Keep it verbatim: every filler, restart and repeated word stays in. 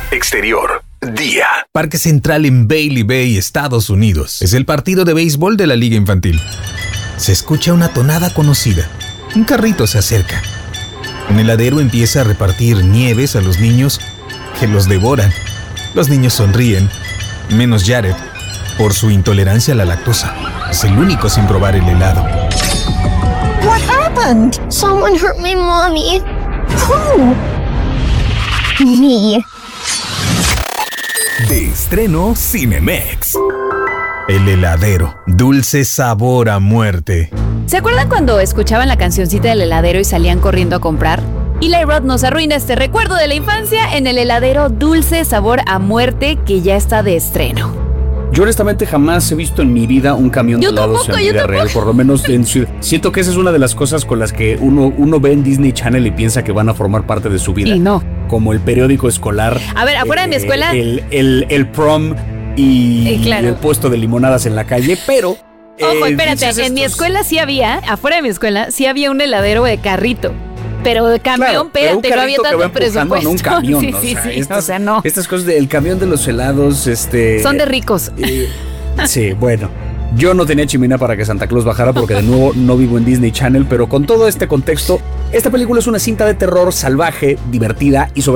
Exterior, día. Parque Central en Bailey Bay, Estados Unidos. Es el partido de béisbol de la Liga Infantil. Se escucha una tonada conocida. Un carrito se acerca. Un heladero empieza a repartir nieves a los niños que los devoran. Los niños sonríen, menos Jared, por su intolerancia a la lactosa. Es el único sin probar el helado. What happened? Someone hurt my mommy. Who? Me. De estreno Cinemex. El heladero. Dulce sabor a muerte. ¿Se acuerdan cuando escuchaban la cancioncita del heladero y salían corriendo a comprar? Eli Roth nos arruina este recuerdo de la infancia en el heladero Dulce sabor a muerte, que ya está de estreno. Yo honestamente jamás he visto en mi vida un camión de helados en vida real, por lo menos en ciudad. Siento que esa es una de las cosas con las que uno, uno ve en Disney Channel y piensa que van a formar parte de su vida. Y no. Como el periódico escolar. A ver, afuera eh, de mi escuela. El, el, el prom y, eh, claro. y el puesto de limonadas en la calle, pero... Ojo, eh, espérate, en estos... mi escuela sí había, afuera de mi escuela, sí había un heladero de carrito. Pero de camión, claro, espérate, no había tanto presupuesto. En un camión, sí, ¿no? sí, o sea, sí, estas, o sea, no. Estas cosas del camión de los helados, este... Son de ricos. Eh, sí, bueno. Yo no tenía chimenea para que Santa Claus bajara porque de nuevo no vivo en Disney Channel, pero con todo este contexto, esta película es una cinta de terror salvaje, divertida y sobre